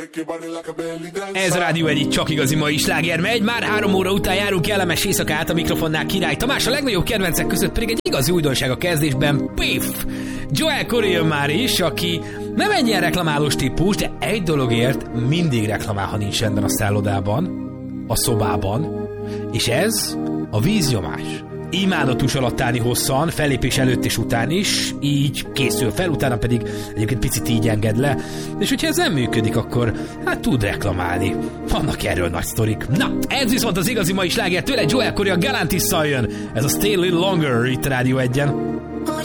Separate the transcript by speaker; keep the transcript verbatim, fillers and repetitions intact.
Speaker 1: Ez a Rádió egy csak igazi mai sláger megy. Már három óra után járunk, kellemes éjszakát, a mikrofonnál Király Tamás, a legnagyobb kedvencek között pedig egy igazi újdonság a kezdésben. Piff! Joel Corry jön már is, aki nem egy ilyen reklamálós típus, de egy dologért mindig reklamál, ha nincs rendben a szállodában, a szobában, és ez a víznyomás. Imádatos alatt állni hosszan, fellépés előtt és után is, így készül fel, utána pedig egyébként picit így enged le, és hogyha ez nem működik, akkor hát tud reklamálni. Vannak erről nagy sztorik. Na, ez viszont az igazi mai sláger tőle, Joel Corry a Galantis-szal jön. Ez a Stay a Little Longer itt Rádió egyen.